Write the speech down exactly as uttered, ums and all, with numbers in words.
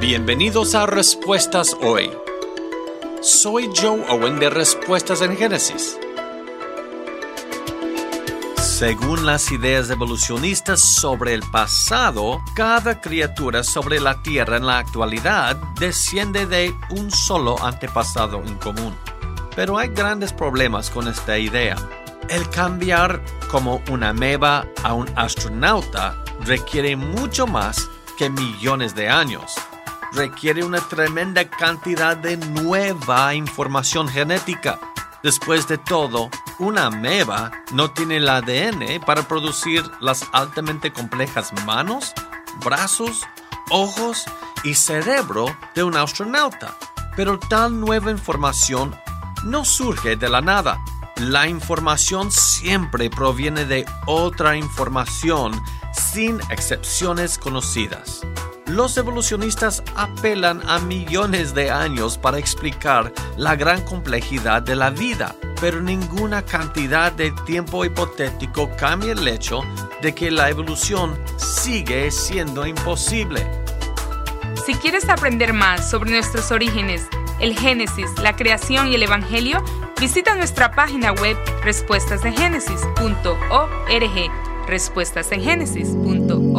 Bienvenidos a Respuestas Hoy. Soy Joe Owen de Respuestas en Génesis. Según las ideas evolucionistas sobre el pasado, cada criatura sobre la Tierra en la actualidad desciende de un solo antepasado en común. Pero hay grandes problemas con esta idea. El cambiar como una ameba a un astronauta requiere mucho más que millones de años. Requiere una tremenda cantidad de nueva información genética. Después de todo, una ameba no tiene el A D N para producir las altamente complejas manos, brazos, ojos y cerebro de un astronauta. Pero tal nueva información no surge de la nada. La información siempre proviene de otra información, sin excepciones conocidas. Los evolucionistas apelan a millones de años para explicar la gran complejidad de la vida, pero ninguna cantidad de tiempo hipotético cambia el hecho de que la evolución sigue siendo imposible. Si quieres aprender más sobre nuestros orígenes, el Génesis, la creación y el Evangelio, visita nuestra página web respuestas en génesis punto org, respuestas en génesis punto org.